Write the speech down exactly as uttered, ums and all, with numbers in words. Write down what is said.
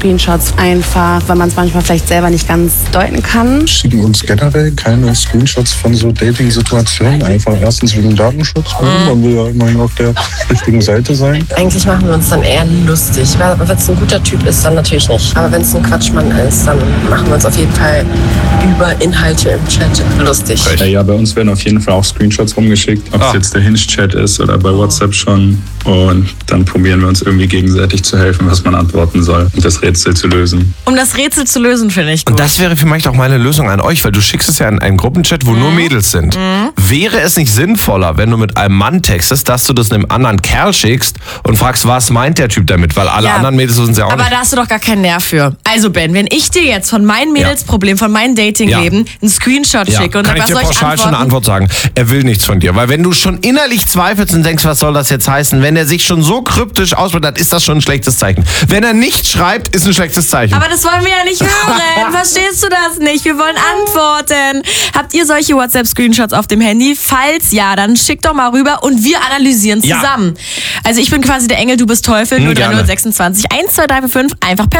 Screenshots einfach, weil man es manchmal vielleicht selber nicht ganz deuten kann. Schicken uns generell keine Screenshots von so Dating-Situationen. Einfach erstens wegen Datenschutz. Mhm. Man will ja immerhin auf der richtigen Seite sein. Eigentlich machen wir uns dann eher lustig. Wenn es ein guter Typ ist, dann natürlich nicht. Aber wenn es ein Quatschmann ist, dann machen wir uns auf jeden Fall über Inhalte im Chat lustig. Ja, ja, bei uns werden auf jeden Fall auch Screenshots rumgeschickt, ob es ah. jetzt der Hinge-Chat ist oder bei WhatsApp schon. Und dann probieren wir uns irgendwie gegenseitig zu helfen, was man antworten soll und das Rätsel zu lösen. Um das Rätsel zu lösen, finde ich gut. Und das wäre vielleicht auch meine Lösung an euch, weil du schickst es ja in einen Gruppenchat, wo mhm. nur Mädels sind. Mhm. Wäre es nicht sinnvoller, wenn du mit einem Mann textest, dass du das einem anderen Kerl schickst und fragst, was meint der Typ damit? Weil alle ja. anderen Mädels sind ja auch Aber nicht. da hast du doch gar keinen Nerv für. Also Ben, wenn ich dir jetzt von meinem Mädelsproblem, von meinem Datingleben ja. einen Screenshot ja. schicke und kann dann ich dir was soll ich pauschal antworten? schon eine Antwort sagen. Er will nichts von dir. Weil wenn du schon innerlich zweifelst und denkst, was soll das jetzt heißen, wenn er sich schon so kryptisch ausdrückt, dann ist das schon ein schlechtes Zeichen. Wenn er nicht schreibt, ist ein schlechtes Zeichen. Aber das wollen wir ja nicht hören. Verstehst du das nicht? Wir wollen antworten. Habt ihr solche WhatsApp-Screenshots auf dem Handy? Falls ja, dann schickt doch mal rüber und wir analysieren zusammen. Ja. Also ich bin quasi der Engel, du bist Teufel. null drei null sechsundzwanzig eins zwei drei vier fünf. Einfach per